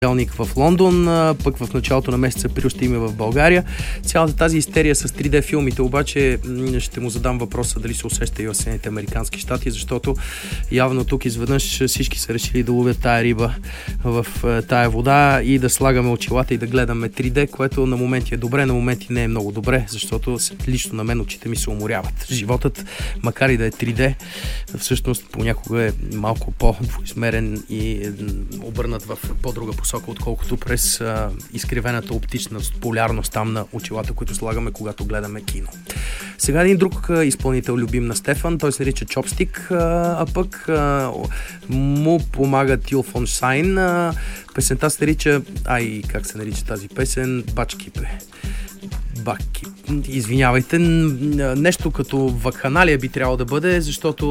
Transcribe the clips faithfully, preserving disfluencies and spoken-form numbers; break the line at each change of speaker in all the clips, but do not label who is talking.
понеделник в Лондон, пък в началото на месец април ще има в България. Цялата тази истерия с три Д филмите обаче ще му задам въпроса дали се усеща и в Съединените американски щати, защото явно тук изведнъж всички са решили да ловят тая риба в тая вода и да слагаме очилата и да гледаме три Д, което на моменти е добре, на моменти не е много добре, защото лично на мен очите ми се уморяват. Животът, макар и да е три Д, всъщност понякога е малко по-двоизмерен и обърнат в по-друга посока, отколкото през а, изкривената оптична полярност там на очилата, които слагаме, когато гледаме кино. Сега един друг а, изпълнител, любим на Стефан, той се нарича Chopstick, а, а пък а, му помага Till von Sein. А, песента се нарича, ай, как се нарича тази песен? Бачкипе. Баки. Извинявайте, нещо като вакханалия би трябвало да бъде, защото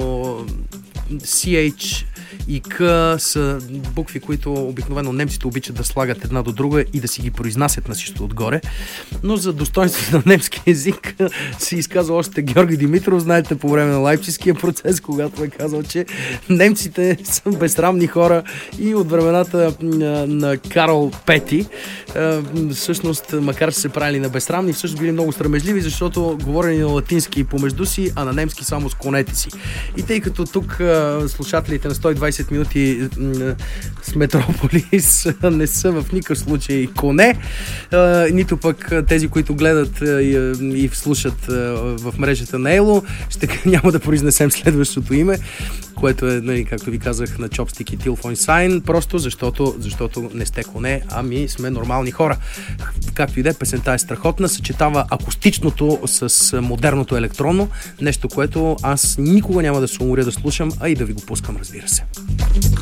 Си Ейч и К са букви, които обикновено немците обичат да слагат една до друга и да си ги произнасят на всичко отгоре. Но за достоинството на немски език се изказва още Георги Димитров, знаете, по време на Лайпцигския процес, когато е казал, че немците са безсрамни хора и от времената на Карл Пети, всъщност, макар че се правили на безсрамни, всъщност били много срамежливи, защото говорени на латински помежду си, а на немски само с конете си. И тъй като тук слушателите на сто и двайсет минути с Метрополис не са в никакъв случай коне, нито пък тези, които гледат и слушат в мрежата на Ело, ще няма да произнесем следващото име, което е, нали, както ви казах, на Chopstick и Till von Sein, просто защото, защото не сте коне, ами сме нормални хора. Както и да е, песента е страхотна, съчетава акустичното с модерното електронно, нещо, което аз никога няма да се уморя да слушам, а и да ви го пускам, разбира се.